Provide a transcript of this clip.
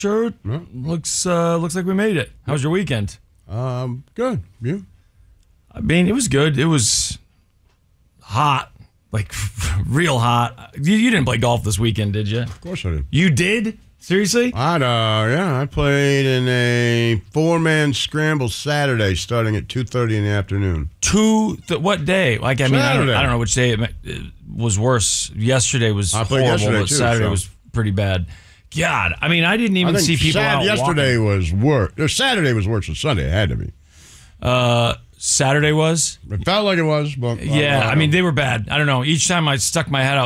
Sure. Looks like we made it. How was your weekend? Good. You? I mean, it was good. It was hot, like real hot. You didn't play golf this weekend, did you? Of course I did. You did? Seriously? I played in a 4-man scramble Saturday starting at 2:30 in the afternoon. What day? Like, I mean, I don't know which day it was worse. Yesterday was horrible, but Saturday was pretty bad. God, I mean, I didn't even see people out yesterday walking. was worse. Saturday was worse than Sunday. It had to be. Saturday was? It felt like it was, but yeah, I mean, they were bad. I don't know. Each time I stuck my head out